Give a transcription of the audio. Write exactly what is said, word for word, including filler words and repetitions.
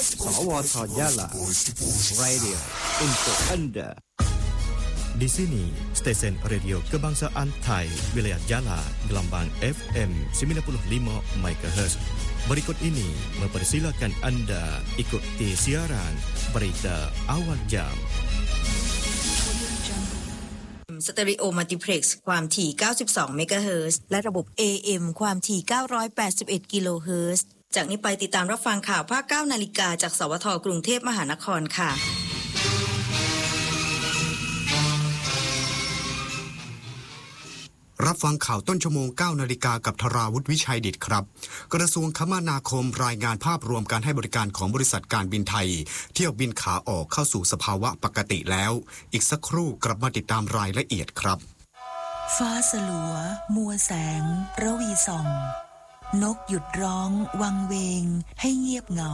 สวทYala Radio untuk Anda. Di sini stesen radio kebangsaan Thai wilayah Yala gelombang F M sembilan puluh lima megahertz. Berikut ini mempersilakan Anda ikuti siaran berita awal jam. สเตอริโอมัลติเพล็กซ์ความถี่เก้าสิบสองเมกะเฮิรตซ์และระบบ เอ เอ็ม ความถี่เก้าร้อยแปดสิบเอ็ดกิโลเฮิรตซ์จากนี้ไปติดตามรับฟังข่าวภาคเก้านาฬิกาจากสวทกรุงเทพมหานครค่ะรับฟังข่าวต้นชั่วโมง เก้านาฬิกากับธราวุฒิวิชัยดิษฐ์ครับกระทรวงคมนาคมรายงานภาพรวมการให้บริการของบริษัทการบินไทยเที่ยวบินขาออกเข้าสู่สภาวะปกติแล้วอีกสักครู่กลับมาติดตามรายละเอียดครับฟ้าสลัวมัวแสงระวีส่องนกหยุดร้องวังเวงให้เงียบเหงา